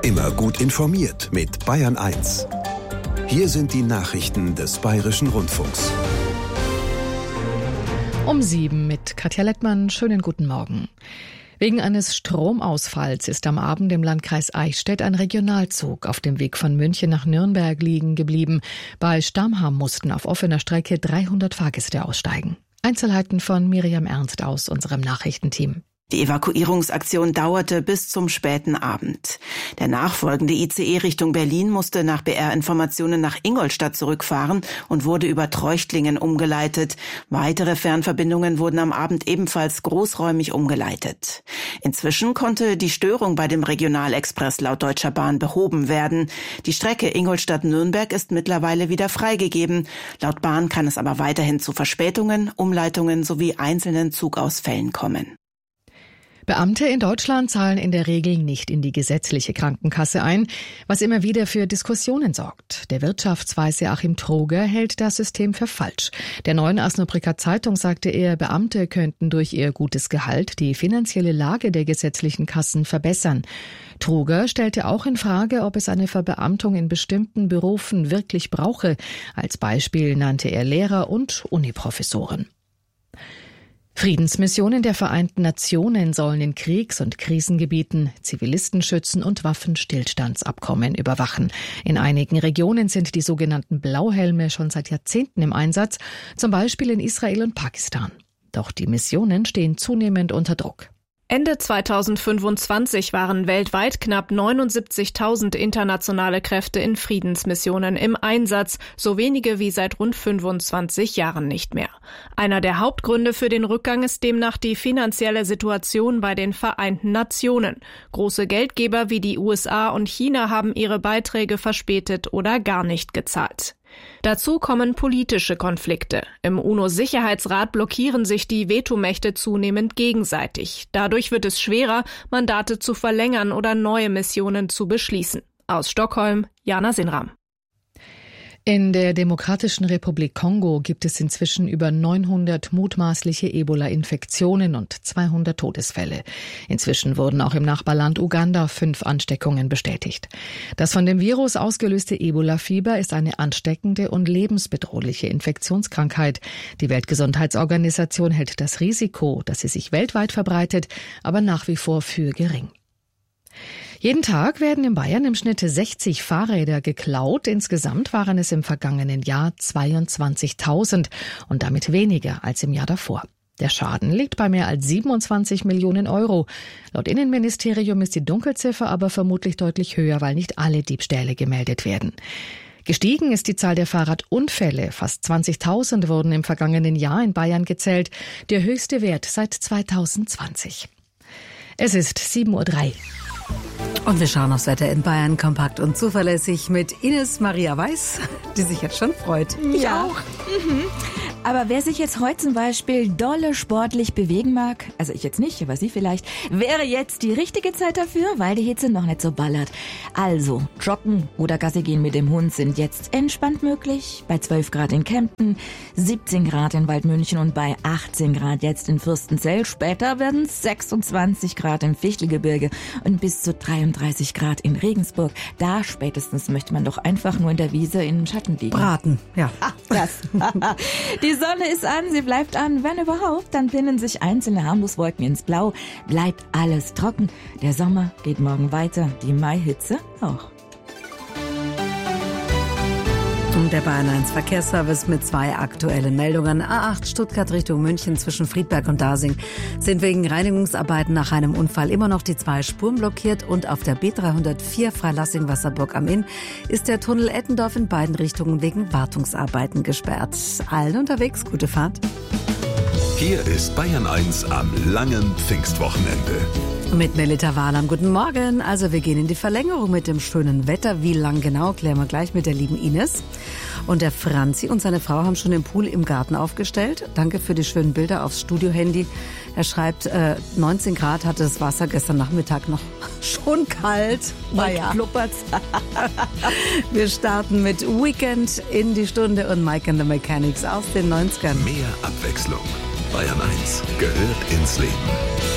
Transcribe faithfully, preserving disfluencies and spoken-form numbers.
Immer gut informiert mit Bayern eins. Hier sind die Nachrichten des Bayerischen Rundfunks. Um sieben mit Katja Lettmann. Schönen guten Morgen. Wegen eines Stromausfalls ist am Abend im Landkreis Eichstätt ein Regionalzug auf dem Weg von München nach Nürnberg liegen geblieben. Bei Stamham mussten auf offener Strecke dreihundert Fahrgäste aussteigen. Einzelheiten von Miriam Ernst aus unserem Nachrichtenteam. Die Evakuierungsaktion dauerte bis zum späten Abend. Der nachfolgende I C E Richtung Berlin musste nach B R-Informationen nach Ingolstadt zurückfahren und wurde über Treuchtlingen umgeleitet. Weitere Fernverbindungen wurden am Abend ebenfalls großräumig umgeleitet. Inzwischen konnte die Störung bei dem Regionalexpress laut Deutscher Bahn behoben werden. Die Strecke Ingolstadt-Nürnberg ist mittlerweile wieder freigegeben. Laut Bahn kann es aber weiterhin zu Verspätungen, Umleitungen sowie einzelnen Zugausfällen kommen. Beamte in Deutschland zahlen in der Regel nicht in die gesetzliche Krankenkasse ein, was immer wieder für Diskussionen sorgt. Der Wirtschaftsweise Achim Troger hält das System für falsch. Der Neuen Osnabrücker Zeitung sagte er, Beamte könnten durch ihr gutes Gehalt die finanzielle Lage der gesetzlichen Kassen verbessern. Troger stellte auch in Frage, ob es eine Verbeamtung in bestimmten Berufen wirklich brauche. Als Beispiel nannte er Lehrer und Uniprofessoren. Friedensmissionen der Vereinten Nationen sollen in Kriegs- und Krisengebieten Zivilisten schützen und Waffenstillstandsabkommen überwachen. In einigen Regionen sind die sogenannten Blauhelme schon seit Jahrzehnten im Einsatz, zum Beispiel in Israel und Pakistan. Doch die Missionen stehen zunehmend unter Druck. Ende zweitausendfünfundzwanzig waren weltweit knapp neunundsiebzigtausend internationale Kräfte in Friedensmissionen im Einsatz, so wenige wie seit rund fünfundzwanzig Jahren nicht mehr. Einer der Hauptgründe für den Rückgang ist demnach die finanzielle Situation bei den Vereinten Nationen. Große Geldgeber wie die U S A und China haben ihre Beiträge verspätet oder gar nicht gezahlt. Dazu kommen politische Konflikte. Im UNO-Sicherheitsrat blockieren sich die Vetomächte zunehmend gegenseitig. Dadurch wird es schwerer, Mandate zu verlängern oder neue Missionen zu beschließen. Aus Stockholm, Jana Sinram. In der Demokratischen Republik Kongo gibt es inzwischen über neunhundert mutmaßliche Ebola-Infektionen und zweihundert Todesfälle. Inzwischen wurden auch im Nachbarland Uganda fünf Ansteckungen bestätigt. Das von dem Virus ausgelöste Ebola-Fieber ist eine ansteckende und lebensbedrohliche Infektionskrankheit. Die Weltgesundheitsorganisation hält das Risiko, dass sie sich weltweit verbreitet, aber nach wie vor für gering. Jeden Tag werden in Bayern im Schnitt sechzig Fahrräder geklaut. Insgesamt waren es im vergangenen Jahr zweiundzwanzigtausend und damit weniger als im Jahr davor. Der Schaden liegt bei mehr als siebenundzwanzig Millionen Euro. Laut Innenministerium ist die Dunkelziffer aber vermutlich deutlich höher, weil nicht alle Diebstähle gemeldet werden. Gestiegen ist die Zahl der Fahrradunfälle. Fast zwanzigtausend wurden im vergangenen Jahr in Bayern gezählt. Der höchste Wert seit zweitausendzwanzig. Es ist sieben Uhr drei. Und wir schauen aufs Wetter in Bayern kompakt und zuverlässig mit Ines Maria Weiß, die sich jetzt schon freut. Ich ja. auch. Mhm. Aber wer sich jetzt heute zum Beispiel dolle sportlich bewegen mag, also ich jetzt nicht, aber Sie vielleicht, wäre jetzt die richtige Zeit dafür, weil die Hitze noch nicht so ballert. Also, joggen oder Gassi gehen mit dem Hund sind jetzt entspannt möglich. Bei zwölf Grad in Kempten, siebzehn Grad in Waldmünchen und bei achtzehn Grad jetzt in Fürstenzell. Später werden es sechsundzwanzig Grad im Fichtelgebirge und bis zu dreiunddreißig Grad in Regensburg. Da spätestens möchte man doch einfach nur in der Wiese in den Schatten liegen. Braten, ja. Ach, das. Die Sonne ist an, sie bleibt an. Wenn überhaupt, dann pinnen sich einzelne Harmloswolken ins Blau. Bleibt alles trocken. Der Sommer geht morgen weiter, die Maihitze auch. Der Bayern eins Verkehrsservice mit zwei aktuellen Meldungen. A acht Stuttgart Richtung München zwischen Friedberg und Dasing sind wegen Reinigungsarbeiten nach einem Unfall immer noch die zwei Spuren blockiert und auf der B dreihundertvier Freilassing-Wasserburg am Inn ist der Tunnel Eppendorf in beiden Richtungen wegen Wartungsarbeiten gesperrt. Allen unterwegs, gute Fahrt. Hier ist Bayern eins am langen Pfingstwochenende. Mit Melita Wahlam, guten Morgen. Also wir gehen in die Verlängerung mit dem schönen Wetter. Wie lang genau, klären wir gleich mit der lieben Ines. Und der Franzi und seine Frau haben schon den Pool im Garten aufgestellt. Danke für die schönen Bilder aufs Studio-Handy. Er schreibt, äh, neunzehn Grad hatte das Wasser gestern Nachmittag noch. Schon kalt. Naja. Kluppert's. Wir starten mit Weekend in die Stunde und Mike and the Mechanics aus den neunzigern. Mehr Abwechslung. Bayern eins gehört ins Leben.